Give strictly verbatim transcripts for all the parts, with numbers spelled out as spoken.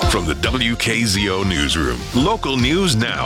From the W K Z O Newsroom, local news now.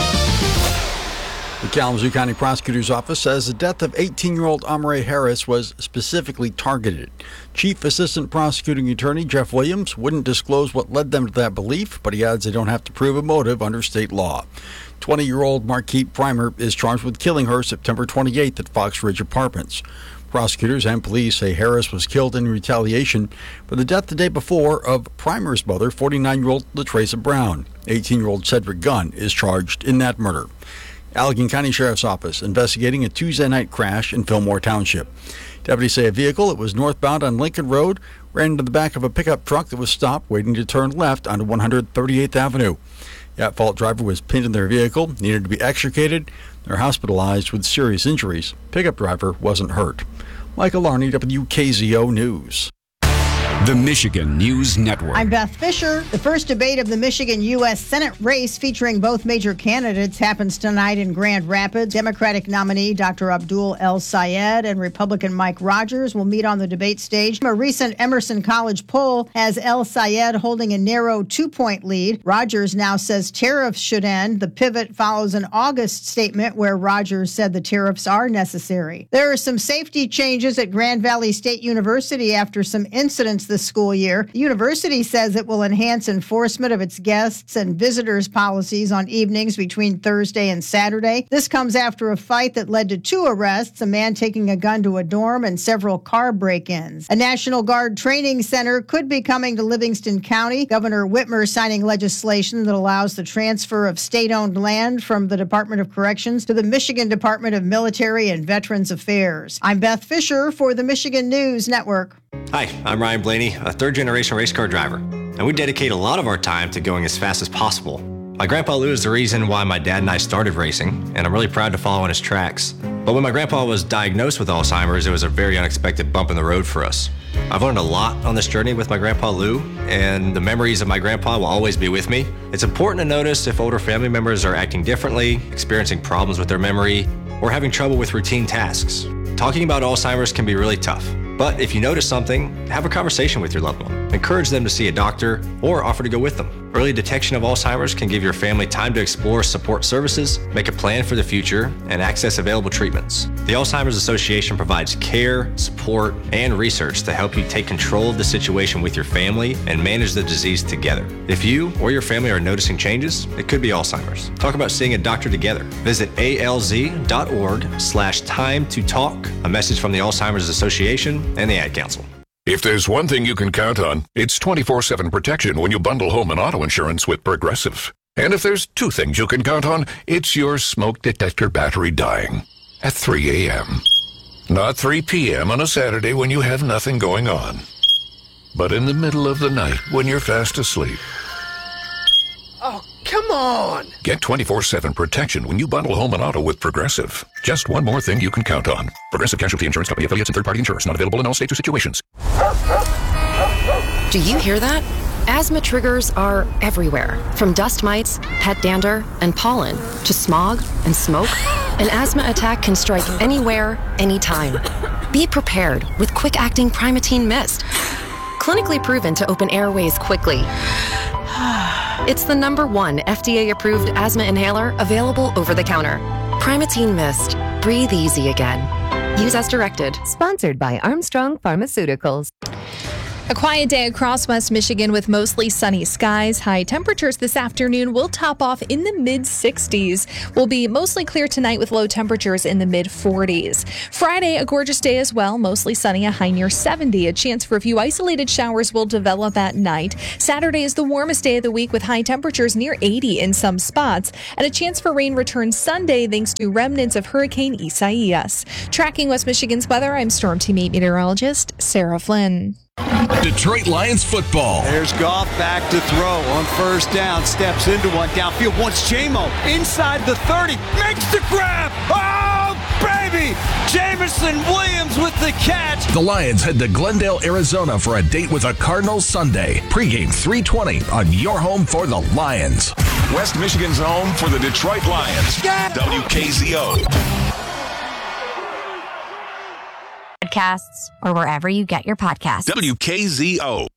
The Kalamazoo County Prosecutor's Office says the death of eighteen-year-old Amare Harris was specifically targeted. Chief Assistant Prosecuting Attorney Jeff Williams wouldn't disclose what led them to that belief, but he adds they don't have to prove a motive under state law. twenty-year-old Marquette Primer is charged with killing her September twenty-eighth at Fox Ridge Apartments. Prosecutors and police say Harris was killed in retaliation for the death the day before of Primer's mother, forty-nine-year-old LaTresa Brown. eighteen-year-old Cedric Gunn is charged in that murder. Allegan County Sheriff's Office investigating a Tuesday night crash in Fillmore Township. Deputies say a vehicle that was northbound on Lincoln Road ran into the back of a pickup truck that was stopped waiting to turn left onto one hundred thirty-eighth Avenue. The at-fault driver was pinned in their vehicle, needed to be extricated. They're hospitalized with serious injuries. Pickup driver wasn't hurt. Michael Larney, W K Z O News. The Michigan News Network. I'm Beth Fisher. The first debate of the Michigan U S Senate race featuring both major candidates happens tonight in Grand Rapids. Democratic nominee Doctor Abdul El-Sayed and Republican Mike Rogers will meet on the debate stage. A recent Emerson College poll has El-Sayed holding a narrow two-point lead. Rogers now says tariffs should end. The pivot follows an August statement where Rogers said the tariffs are necessary. There are some safety changes at Grand Valley State University after some incidents this school year. The university says it will enhance enforcement of its guests and visitors policies on evenings between Thursday and Saturday. This comes after a fight that led to two arrests, a man taking a gun to a dorm and several car break-ins. A National Guard training center could be coming to Livingston County. Governor Whitmer signing legislation that allows the transfer of state-owned land from the Department of Corrections to the Michigan Department of Military and Veterans Affairs. I'm Beth Fisher for the Michigan News Network. Hi, I'm Ryan Blaney, a third-generation race car driver, and we dedicate a lot of our time to going as fast as possible. My grandpa Lou is the reason why my dad and I started racing, and I'm really proud to follow in his tracks. But when my grandpa was diagnosed with Alzheimer's, it was a very unexpected bump in the road for us. I've learned a lot on this journey with my grandpa Lou, and the memories of my grandpa will always be with me. It's important to notice if older family members are acting differently, experiencing problems with their memory, or having trouble with routine tasks. Talking about Alzheimer's can be really tough. But if you notice something, have a conversation with your loved one. Encourage them to see a doctor or offer to go with them. Early detection of Alzheimer's can give your family time to explore support services, make a plan for the future, and access available treatments. The Alzheimer's Association provides care, support, and research to help you take control of the situation with your family and manage the disease together. If you or your family are noticing changes, it could be Alzheimer's. Talk about seeing a doctor together. Visit alz.org slash time to talk. A message from the Alzheimer's Association and the Ad Council. If there's one thing you can count on, it's twenty-four seven protection when you bundle home and auto insurance with Progressive. And if there's two things you can count on, it's your smoke detector battery dying at three a.m. Not three p.m. on a Saturday when you have nothing going on, but in the middle of the night when you're fast asleep. Oh, come on! Get twenty-four seven protection when you bundle home and auto with Progressive. Just one more thing you can count on. Progressive Casualty Insurance Company affiliates and third-party insurers. Not available in all states or situations. Do you hear that? Asthma triggers are everywhere. From dust mites, pet dander, and pollen, to smog and smoke, an asthma attack can strike anywhere, anytime. Be prepared with quick-acting Primatene Mist. Clinically proven to open airways quickly. It's the number one F D A-approved asthma inhaler available over the counter. Primatene Mist. Breathe easy again. Use as directed. Sponsored by Armstrong Pharmaceuticals. A quiet day across West Michigan with mostly sunny skies. High temperatures this afternoon will top off in the mid sixties. Will be mostly clear tonight with low temperatures in the mid forties. Friday, a gorgeous day as well. Mostly sunny, a high near seventy. A chance for a few isolated showers will develop at night. Saturday is the warmest day of the week with high temperatures near eighty in some spots. And a chance for rain returns Sunday thanks to remnants of Hurricane Isaias. Tracking West Michigan's weather, I'm Storm Team eight meteorologist Sarah Flynn. Detroit Lions football. There's Goff back to throw on first down. Steps into one downfield. Wants J-Mo inside the thirty. Makes the grab. Oh, baby! Jameson Williams with the catch. The Lions head to Glendale, Arizona for a date with the Cardinals Sunday. Pregame three twenty on your home for the Lions. West Michigan's home for the Detroit Lions. Yeah. W K Z O. Podcasts or wherever you get your podcasts. W K Z O.